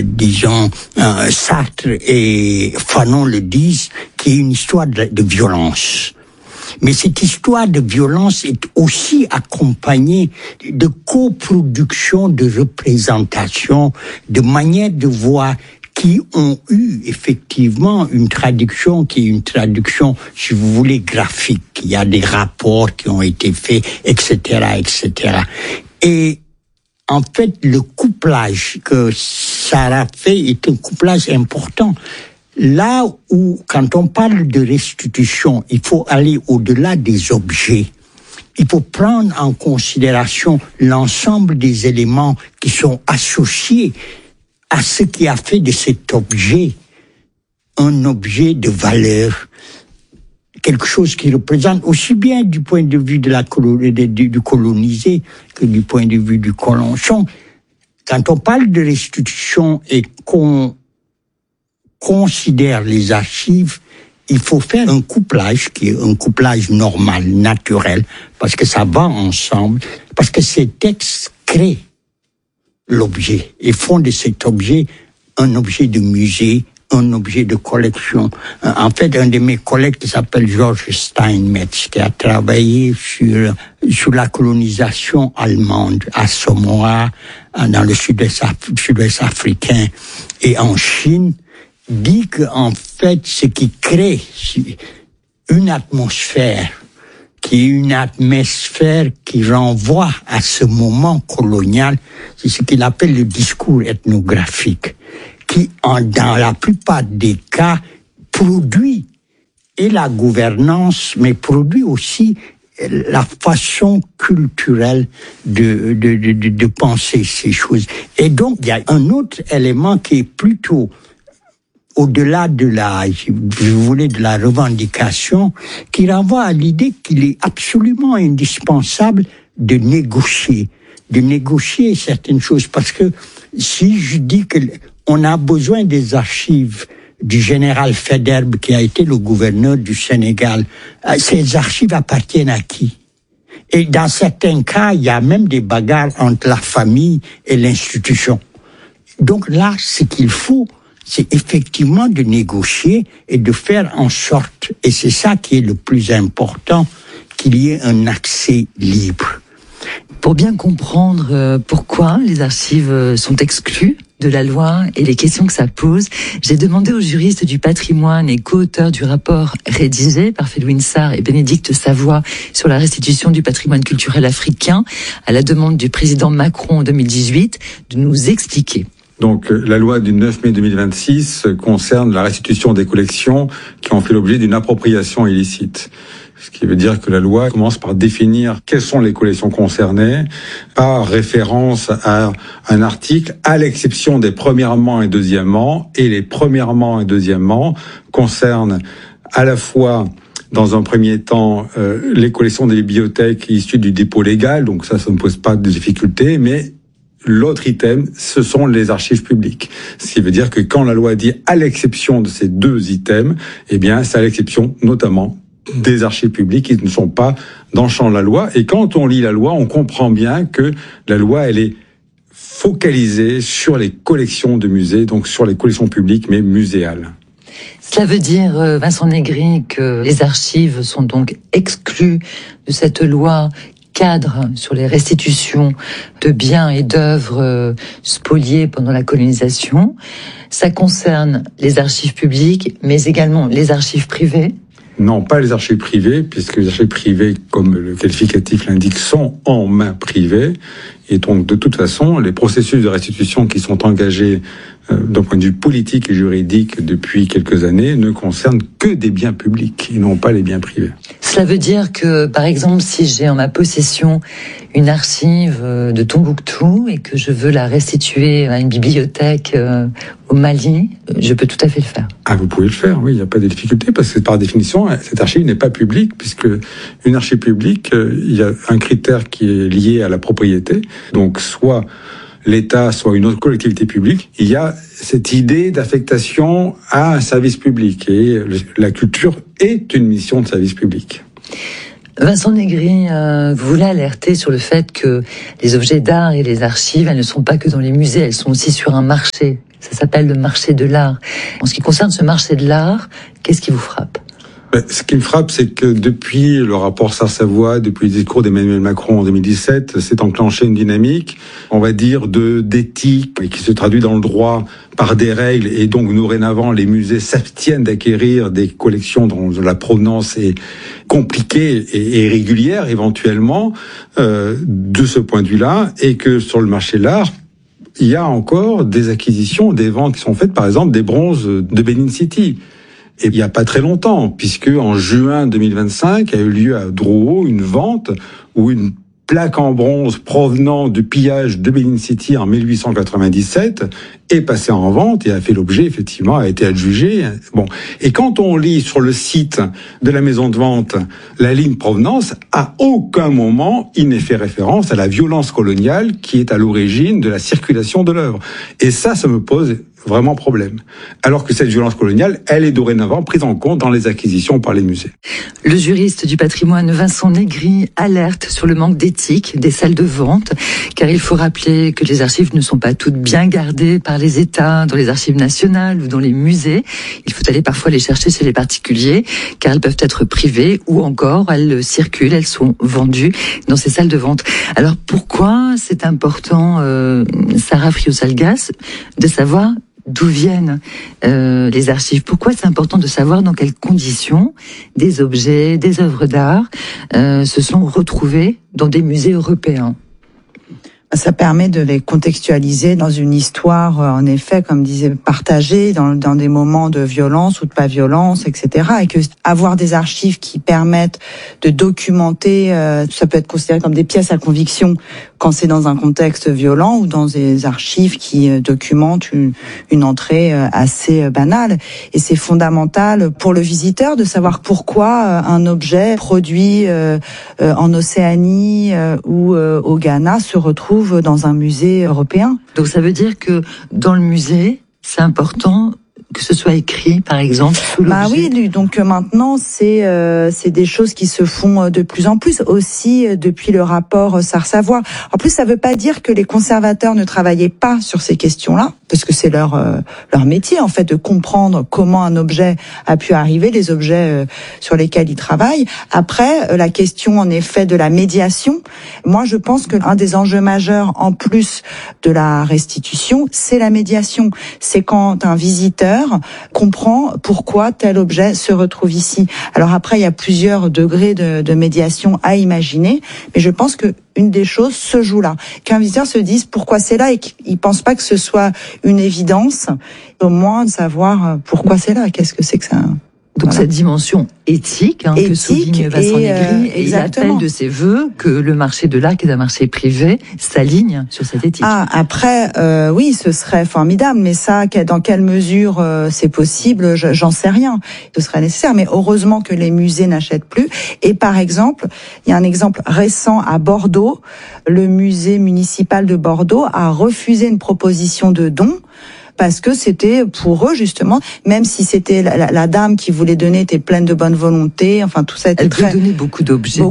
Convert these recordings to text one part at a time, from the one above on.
Sartre et Fanon le disent, qui est une histoire de violence. Mais cette histoire de violence est aussi accompagnée de coproduction, de représentation, de manière de voir qui ont eu effectivement une traduction qui est une traduction, si vous voulez, graphique. Il y a des rapports qui ont été faits, etc., etc. Et en fait, le couplage que Sarah fait est un couplage important. Là où, quand on parle de restitution, il faut aller au-delà des objets. Il faut prendre en considération l'ensemble des éléments qui sont associés à ce qui a fait de cet objet un objet de valeur, quelque chose qui représente aussi bien du point de vue du colonisé que du point de vue du colon. Quand on parle de restitution et qu'on considère les archives, il faut faire un couplage qui est un couplage normal, naturel, parce que ça va ensemble, parce que ces textes créent l'objet et font de cet objet un objet de musée, un objet de collection. En fait, un de mes collègues qui s'appelle Georges Steinmetz, qui a travaillé sur la colonisation allemande à Samoa, dans le sud-est africain et en Chine, dit que en fait, ce qui crée une atmosphère qui renvoie à ce moment colonial, c'est ce qu'il appelle le discours ethnographique, qui, dans la plupart des cas, produit et la gouvernance, mais produit aussi la façon culturelle de penser ces choses. Et donc, il y a un autre élément qui est plutôt au-delà de la revendication, qui renvoie à l'idée qu'il est absolument indispensable de négocier certaines choses. Parce que si je dis que on a besoin des archives du général Faidherbe, qui a été le gouverneur du Sénégal, ces archives appartiennent à qui? Et dans certains cas, il y a même des bagarres entre la famille et l'institution. Donc là, ce qu'il faut, c'est effectivement de négocier et de faire en sorte, et c'est ça qui est le plus important, qu'il y ait un accès libre. Pour bien comprendre pourquoi les archives sont exclues de la loi et les questions que ça pose, j'ai demandé aux juristes du patrimoine et co-auteurs du rapport rédigé par Felwine Sarr et Bénédicte Savoie sur la restitution du patrimoine culturel africain, à la demande du président Macron en 2018, de nous expliquer. Donc, la loi du 9 mai 2026 concerne la restitution des collections qui ont fait l'objet d'une appropriation illicite. Ce qui veut dire que la loi commence par définir quelles sont les collections concernées, par référence à un article, à l'exception des premièrement et deuxièmement. Et les premièrement et deuxièmement concernent à la fois, dans un premier temps, les collections des bibliothèques issues du dépôt légal, donc ça ne pose pas de difficulté, mais l'autre item, ce sont les archives publiques. Ce qui veut dire que quand la loi dit à l'exception de ces deux items, eh bien, c'est à l'exception notamment des archives publiques qui ne sont pas dans le champ de la loi. Et quand on lit la loi, on comprend bien que la loi, elle est focalisée sur les collections de musées, donc sur les collections publiques, mais muséales. Cela veut dire, Vincent Negri, que les archives sont donc exclues de cette loi cadre sur les restitutions de biens et d'œuvres spoliées pendant la colonisation. Ça concerne les archives publiques, mais également les archives privées. Non, pas les archives privées, puisque les archives privées, comme le qualificatif l'indique, sont en main privée. Et donc, de toute façon, les processus de restitution qui sont engagés d'un point de vue politique et juridique depuis quelques années ne concernent que des biens publics et non pas les biens privés. Cela veut dire que, par exemple, si j'ai en ma possession une archive de Tombouctou et que je veux la restituer à une bibliothèque au Mali, je peux tout à fait le faire. Ah, vous pouvez le faire, oui, il n'y a pas de difficulté, parce que par définition, cette archive n'est pas publique, puisque une archive publique, il y a un critère qui est lié à la propriété, donc soit l'État, soit une autre collectivité publique, il y a cette idée d'affectation à un service public. Et la culture est une mission de service public. Vincent Negri, vous voulez alerter sur le fait que les objets d'art et les archives, elles ne sont pas que dans les musées, elles sont aussi sur un marché. Ça s'appelle le marché de l'art. En ce qui concerne ce marché de l'art, qu'est-ce qui vous frappe ? Ce qui me frappe, c'est que depuis le rapport Sarr-Savoy, depuis le discours d'Emmanuel Macron en 2017, s'est enclenchée une dynamique, on va dire, d'éthique, et qui se traduit dans le droit par des règles. Et donc, dorénavant, les musées s'abstiennent d'acquérir des collections dont la provenance est compliquée et irrégulière, éventuellement, de ce point de vue-là, et que sur le marché de l'art, il y a encore des acquisitions, des ventes qui sont faites, par exemple, des bronzes de Benin City. Et il n'y a pas très longtemps, puisque en juin 2025 a eu lieu à Drouot une vente où une plaque en bronze provenant du pillage de Benin City en 1897 est passée en vente et a fait l'objet, effectivement, a été adjugée. Bon. Et quand on lit sur le site de la maison de vente la ligne provenance, à aucun moment il n'est fait référence à la violence coloniale qui est à l'origine de la circulation de l'œuvre. Et ça me pose vraiment problème. Alors que cette violence coloniale, elle est dorénavant prise en compte dans les acquisitions par les musées. Le juriste du patrimoine Vincent Negri alerte sur le manque d'éthique des salles de vente, car il faut rappeler que les archives ne sont pas toutes bien gardées par les États, dans les archives nationales ou dans les musées. Il faut aller parfois les chercher chez les particuliers, car elles peuvent être privées ou encore elles circulent, elles sont vendues dans ces salles de vente. Alors pourquoi c'est important, Sarah Friot-Salgas, de savoir d'où viennent les archives? Pourquoi c'est important de savoir dans quelles conditions des objets, des œuvres d'art se sont retrouvés dans des musées européens? Ça permet de les contextualiser dans une histoire, en effet, comme disait, partagée, dans des moments de violence ou de pas violence, etc. Et que avoir des archives qui permettent de documenter, ça peut être considéré comme des pièces à conviction quand c'est dans un contexte violent, ou dans des archives qui documentent une entrée assez banale. Et c'est fondamental pour le visiteur de savoir pourquoi un objet produit en Océanie ou au Ghana se retrouve dans un musée européen. Donc ça veut dire que dans le musée, c'est important que ce soit écrit, par exemple, sous l'objet. Oui, donc maintenant c'est des choses qui se font de plus en plus aussi depuis le rapport Sarr-Savoy. En plus, ça veut pas dire que les conservateurs ne travaillaient pas sur ces questions-là, parce que c'est leur métier en fait de comprendre comment un objet a pu arriver, les objets sur lesquels ils travaillent. Après, la question en effet de la médiation, moi je pense que un des enjeux majeurs en plus de la restitution, c'est la médiation. C'est quand un visiteur comprend pourquoi tel objet se retrouve ici. Alors après, il y a plusieurs degrés de médiation à imaginer, mais je pense que une des choses se joue là. Qu'un visiteur se dise pourquoi c'est là et qu'il pense pas que ce soit une évidence, au moins de savoir pourquoi c'est là. Qu'est-ce que c'est que ça? Donc cette dimension éthique, que souligne Vincent Negri, et il appelle de ses vœux que le marché de l'art, qui est un marché privé, s'aligne sur cette éthique. Après, oui, ce serait formidable, mais ça, dans quelle mesure c'est possible, j'en sais rien. Ce serait nécessaire, mais heureusement que les musées n'achètent plus. Et par exemple, il y a un exemple récent à Bordeaux, le musée municipal de Bordeaux a refusé une proposition de don, parce que c'était pour eux justement, même si c'était la dame qui voulait donner était pleine de bonne volonté, enfin tout ça était elle donnait beaucoup d'objets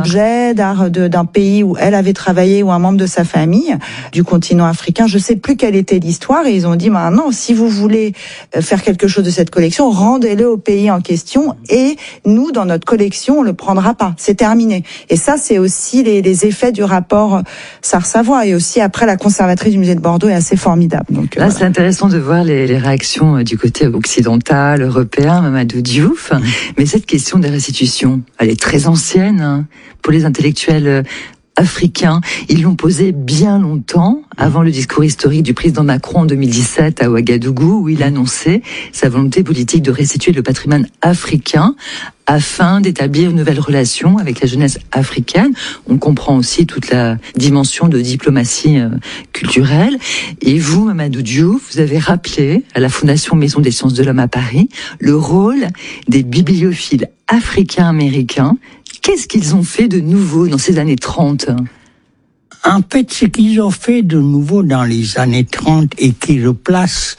d'art d'un pays où elle avait travaillé, ou un membre de sa famille du continent africain. Je sais plus quelle était l'histoire, et ils ont dit maintenant, si vous voulez faire quelque chose de cette collection, rendez-le au pays en question, et nous dans notre collection on le prendra pas, c'est terminé. Et ça c'est aussi les effets du rapport Sarr-Savoy, et aussi après la conservatrice du musée de Bordeaux est assez formidable. Donc là c'est intéressant de voir les réactions du côté occidental, européen, Mamadou Diouf. Mais cette question des restitutions, elle est très ancienne pour les intellectuels africains. Ils l'ont posée bien longtemps, avant le discours historique du président Macron en 2017 à Ouagadougou, où il annonçait sa volonté politique de restituer le patrimoine africain afin d'établir une nouvelle relation avec la jeunesse africaine. On comprend aussi toute la dimension de diplomatie culturelle. Et vous, Mamadou Diouf, vous avez rappelé à la Fondation Maison des Sciences de l'Homme à Paris le rôle des bibliophiles africains-américains. Qu'est-ce qu'ils ont fait de nouveau dans ces années 30 ? En fait, ce qu'ils ont fait de nouveau dans les années 30 et qui replace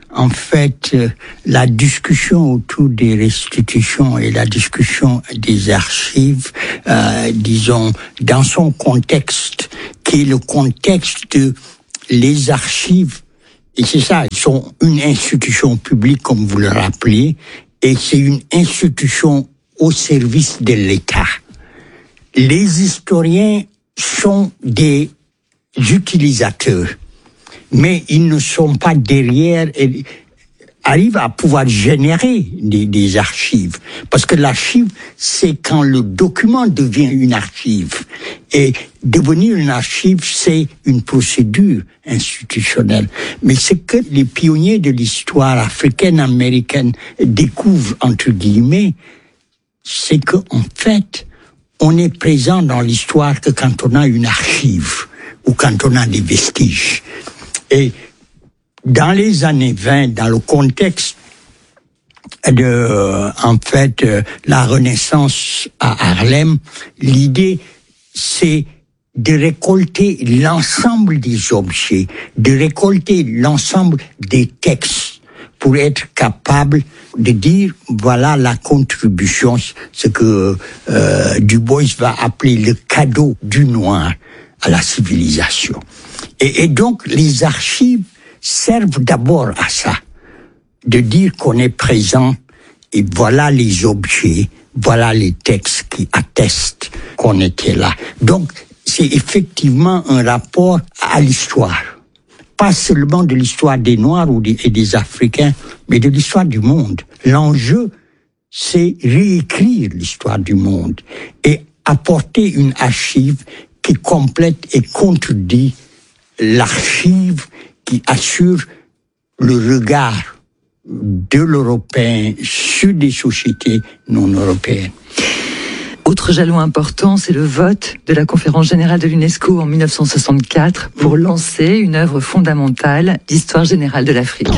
en fait, la discussion autour des restitutions et la discussion des archives, disons, dans son contexte, qui est le contexte de les archives, et c'est ça, ils sont une institution publique, comme vous le rappelez, et c'est une institution au service de l'État. Les historiens sont des utilisateurs, mais ils ne sont pas derrière et arrivent à pouvoir générer des archives. Parce que l'archive, c'est quand le document devient une archive. Et devenir une archive, c'est une procédure institutionnelle. Mais ce que les pionniers de l'histoire africaine-américaine découvrent, entre guillemets, c'est qu'en fait, on est présent dans l'histoire que quand on a une archive ou quand on a des vestiges. Et dans les années 20, dans le contexte de, la Renaissance à Harlem, l'idée, c'est de récolter l'ensemble des objets, de récolter l'ensemble des textes pour être capable de dire, voilà la contribution, ce que Du Bois va appeler le cadeau du noir à la civilisation. Et donc, les archives servent d'abord à ça, de dire qu'on est présent et voilà les objets, voilà les textes qui attestent qu'on était là. Donc, c'est effectivement un rapport à l'histoire. Pas seulement de l'histoire des Noirs et des Africains, mais de l'histoire du monde. L'enjeu, c'est réécrire l'histoire du monde et apporter une archive qui complète et contredit l'archive qui assure le regard de l'Européen sur des sociétés non européennes. Autre jalon important, c'est le vote de la Conférence générale de l'UNESCO en 1964 pour lancer une œuvre fondamentale d'histoire générale de l'Afrique.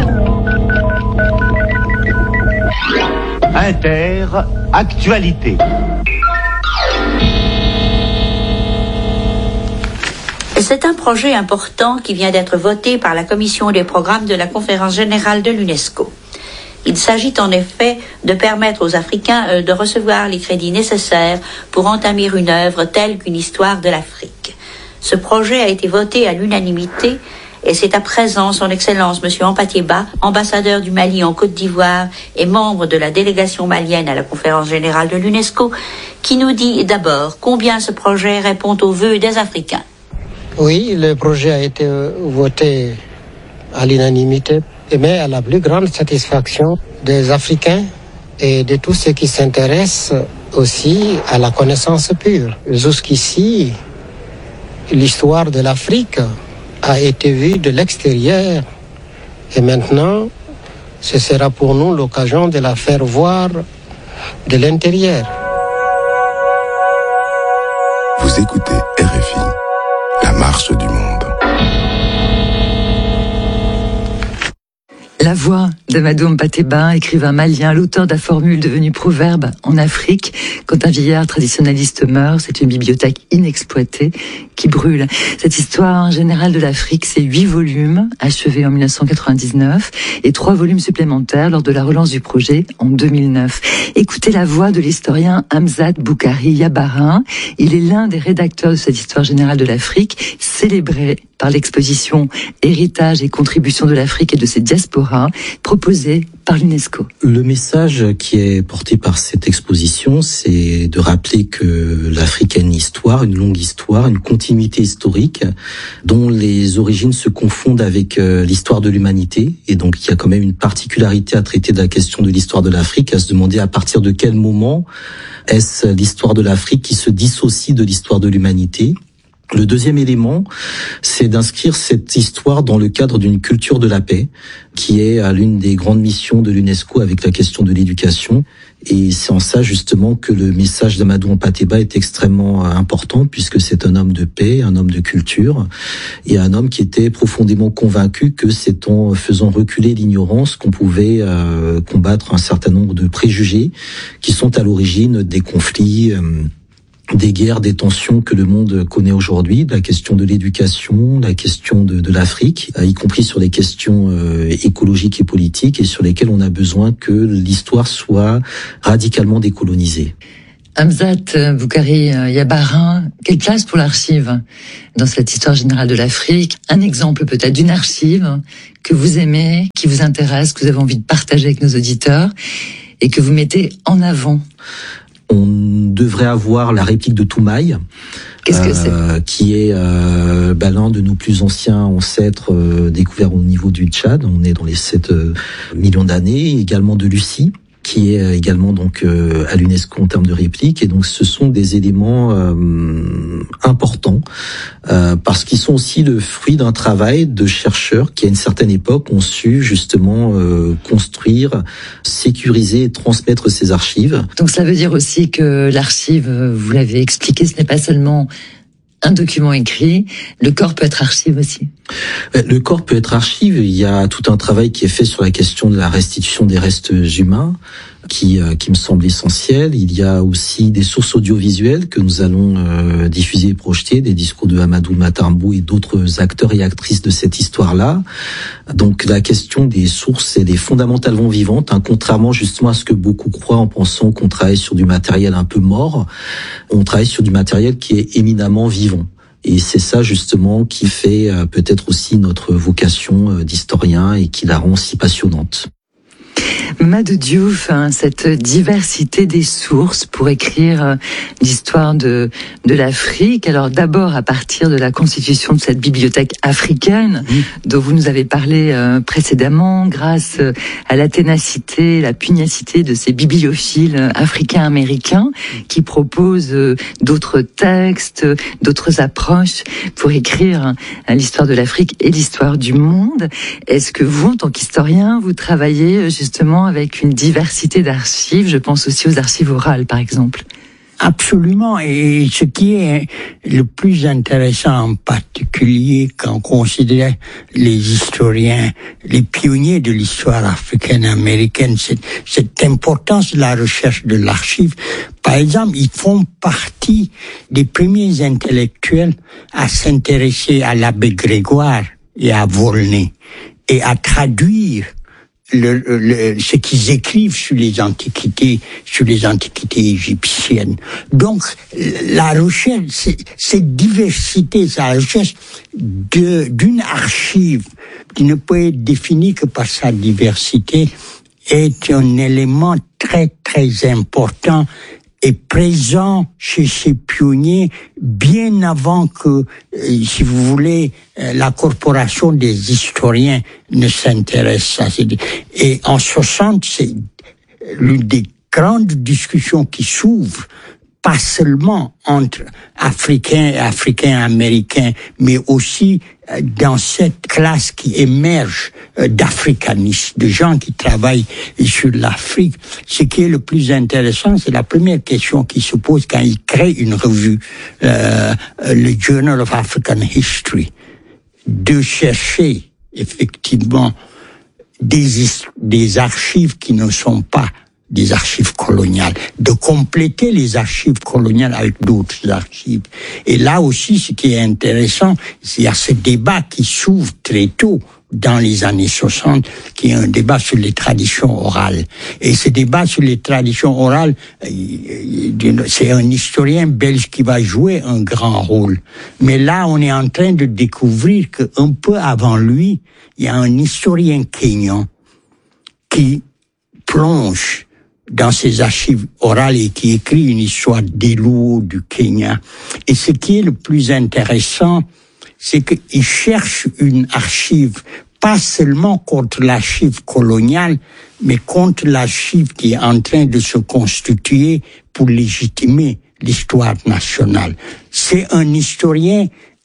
Actualité. C'est un projet important qui vient d'être voté par la Commission des programmes de la Conférence générale de l'UNESCO. Il s'agit en effet de permettre aux Africains de recevoir les crédits nécessaires pour entamer une œuvre telle qu'une histoire de l'Afrique. Ce projet a été voté à l'unanimité et c'est à présent son Excellence M. Hampâté Bâ, ambassadeur du Mali en Côte d'Ivoire et membre de la délégation malienne à la Conférence générale de l'UNESCO, qui nous dit d'abord combien ce projet répond aux vœux des Africains. Oui, le projet a été voté à l'unanimité, mais à la plus grande satisfaction des Africains et de tous ceux qui s'intéressent aussi à la connaissance pure. Jusqu'ici, l'histoire de l'Afrique a été vue de l'extérieur et maintenant, ce sera pour nous l'occasion de la faire voir de l'intérieur. Vous écoutez RFI. La marche du monde. La voix d'Amadou Hampâté Bâ, écrivain malien, l'auteur de la formule devenue proverbe en Afrique. Quand un vieillard traditionnaliste meurt, c'est une bibliothèque inexploitée qui brûle. Cette histoire générale de l'Afrique, c'est 8 volumes, achevés en 1999, et 3 volumes supplémentaires lors de la relance du projet en 2009. Écoutez la voix de l'historien Hamzat Boukari Yabarin. Il est l'un des rédacteurs de cette histoire générale de l'Afrique, célébrée par l'exposition Héritage et contribution de l'Afrique et de ses diasporas, proposée par l'UNESCO. Le message qui est porté par cette exposition, c'est de rappeler que l'Afrique a une histoire, une longue histoire, une continuité historique dont les origines se confondent avec l'histoire de l'humanité. Et donc, il y a quand même une particularité à traiter de la question de l'histoire de l'Afrique, à se demander à partir de quel moment est-ce l'histoire de l'Afrique qui se dissocie de l'histoire de l'humanité. Le deuxième élément, c'est d'inscrire cette histoire dans le cadre d'une culture de la paix, qui est l'une des grandes missions de l'UNESCO avec la question de l'éducation. Et c'est en ça justement que le message d'Amadou Hampâté Bâ est extrêmement important, puisque c'est un homme de paix, un homme de culture, et un homme qui était profondément convaincu que c'est en faisant reculer l'ignorance qu'on pouvait combattre un certain nombre de préjugés qui sont à l'origine des conflits des guerres, des tensions que le monde connaît aujourd'hui, la question de l'éducation, la question de l'Afrique, y compris sur les questions écologiques et politiques, et sur lesquelles on a besoin que l'histoire soit radicalement décolonisée. Hamzat Boukari Yabarin, quelle place pour l'archive dans cette histoire générale de l'Afrique? Un exemple peut-être d'une archive que vous aimez, qui vous intéresse, que vous avez envie de partager avec nos auditeurs et que vous mettez en avant. On devrait avoir la réplique de Toumaï. Qu'est-ce que c'est? Qui est l'un de nos plus anciens ancêtres découverts au niveau du Tchad. On est dans les 7 millions d'années. Également de Lucie, qui est également donc à l'UNESCO en termes de réplique. Et donc ce sont des éléments importants parce qu'ils sont aussi le fruit d'un travail de chercheurs qui à une certaine époque ont su justement construire, sécuriser et transmettre ces archives. Donc ça veut dire aussi que l'archive, vous l'avez expliqué, ce n'est pas seulement un document écrit, le corps peut être archive aussi. Le corps peut être archive. Il y a tout un travail qui est fait sur la question de la restitution des restes humains, qui me semble essentiel. Il y a aussi des sources audiovisuelles que nous allons diffuser et projeter, des discours de Amadou Matambou et d'autres acteurs et actrices de cette histoire-là. Donc la question des sources, elle est fondamentalement vivante, contrairement justement à ce que beaucoup croient en pensant qu'on travaille sur du matériel un peu mort. On travaille sur du matériel qui est éminemment vivant. Et c'est ça justement qui fait peut-être aussi notre vocation d'historien et qui la rend si passionnante. Mamadou Diouf, cette diversité des sources pour écrire l'histoire de l'Afrique. Alors d'abord à partir de la constitution de cette bibliothèque africaine dont vous nous avez parlé précédemment, grâce à la ténacité, la pugnacité de ces bibliophiles africains-américains qui proposent d'autres textes, d'autres approches pour écrire l'histoire de l'Afrique et l'histoire du monde. Est-ce que vous, en tant qu'historien, vous travaillez justement avec une diversité d'archives? Je pense aussi aux archives orales, par exemple. Absolument. Et ce qui est le plus intéressant en particulier quand on considère les historiens, les pionniers de l'histoire africaine-américaine, cette importance de la recherche de l'archive. Par exemple, ils font partie des premiers intellectuels à s'intéresser à l'abbé Grégoire et à Volney et à traduire ce qu'ils écrivent sur les antiquités égyptiennes. Donc, la recherche, cette diversité, la recherche d'une archive qui ne peut être définie que par sa diversité est un élément très, très important est présent chez ces pionniers bien avant que, si vous voulez, la corporation des historiens ne s'intéresse à ça. Et en 60, c'est l'une des grandes discussions qui s'ouvrent, pas seulement entre Africains et Africains-Américains, mais aussi dans cette classe qui émerge d'africanistes, de gens qui travaillent sur l'Afrique. Ce qui est le plus intéressant, c'est la première question qui se pose quand ils créent une revue, le Journal of African History, de chercher effectivement des archives qui ne sont pas des archives coloniales, de compléter les archives coloniales avec d'autres archives. Et là aussi, ce qui est intéressant, il y a ce débat qui s'ouvre très tôt dans les années 60, qui est un débat sur les traditions orales. Et ce débat sur les traditions orales, c'est un historien belge qui va jouer un grand rôle. Mais là, on est en train de découvrir qu'un peu avant lui, il y a un historien kényan qui plonge dans ses archives orales et qui écrit une histoire des Luo du Kenya. Et ce qui est le plus intéressant, c'est qu'il cherche une archive, pas seulement contre l'archive coloniale, mais contre l'archive qui est en train de se constituer pour légitimer l'histoire nationale. C'est un historien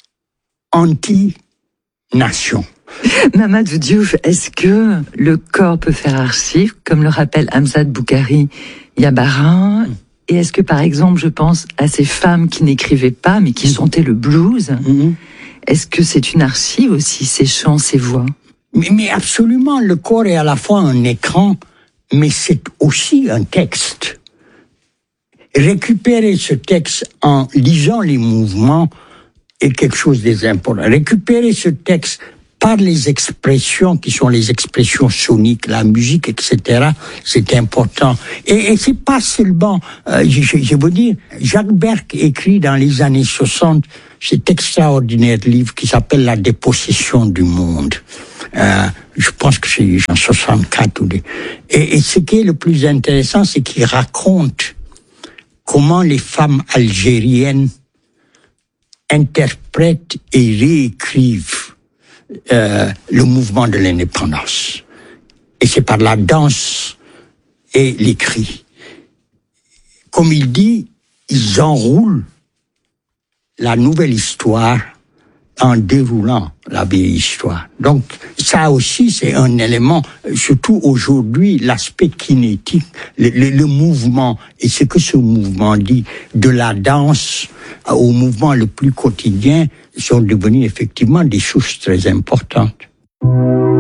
anti-nation. Mamadou Diouf, est-ce que le corps peut faire archive, comme le rappelle Hamzat Boukari Yabarin? Et est-ce que, par exemple, je pense à ces femmes qui n'écrivaient pas, mais qui chantaient le blues? Est-ce que c'est une archive aussi, ces chants, ces voix? Mais absolument, le corps est à la fois un écran, mais c'est aussi un texte. récupérer ce texte en lisant les mouvements est quelque chose d'important. Récupérer ce texte par les expressions qui sont les expressions soniques, la musique, etc., c'est important. Et c'est pas seulement, je veux dire, Jacques Berck écrit dans les années 60 cet extraordinaire livre qui s'appelle La dépossession du monde. Je pense que c'est en 64 et ce qui est le plus intéressant, c'est qu'il raconte comment les femmes algériennes interprètent et réécrivent le mouvement de l'indépendance. Et c'est par la danse et les cris. Comme il dit, ils enroulent la nouvelle histoire en déroulant la vieille histoire. Donc ça aussi, c'est un élément, surtout aujourd'hui, l'aspect kinétique, le mouvement, et ce que ce mouvement dit, de la danse au mouvement le plus quotidien, sont devenus effectivement des choses très importantes.